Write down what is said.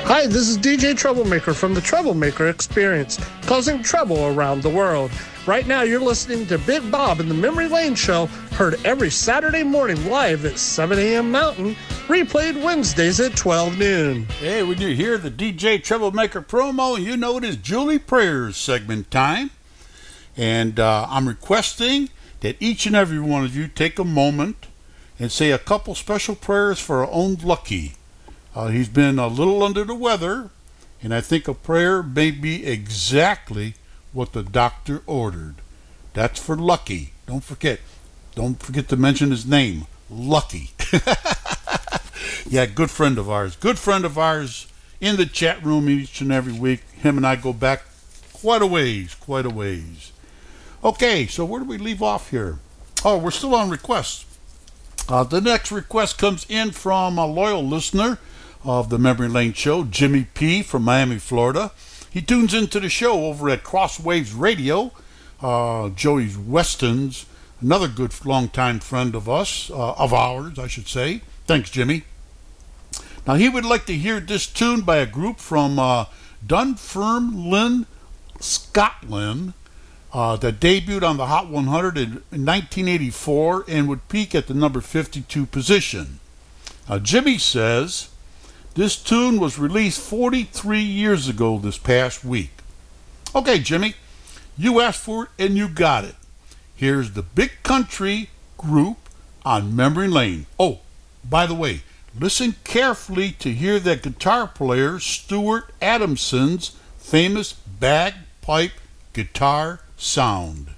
Hi, this is DJ Troublemaker from the Troublemaker Experience, causing trouble around the world. Right now, you're listening to Big Bob and the Memory Lane Show, heard every Saturday morning live at 7 a.m. Mountain, replayed Wednesdays at 12 noon. Hey, when you hear the DJ Troublemaker promo, you know it is Julie Prayers segment time. And I'm requesting that each and every one of you take a moment and say a couple special prayers for our own Lucky. He's been a little under the weather, and I think a prayer may be exactly what the doctor ordered. That's for Lucky. Don't forget to mention his name, Lucky. Yeah, good friend of ours in the chat room each and every week. Him and I go back quite a ways. Okay, so where do we leave off here? Oh, we're still on requests. The next request comes in from a loyal listener of the Memory Lane Show, Jimmy P. from Miami, Florida. He tunes into the show over at Crosswaves Radio. Joey Weston's another good longtime friend of ours, I should say. Thanks, Jimmy. Now, he would like to hear this tune by a group from Dunfermline, Scotland, that debuted on the Hot 100 in 1984 and would peak at the number 52 position. Jimmy says, this tune was released 43 years ago this past week. Okay, Jimmy, you asked for it and you got it. Here's the Big Country Group on Memory Lane. Oh, by the way, listen carefully to hear that guitar player Stuart Adamson's famous bagpipe guitar sound.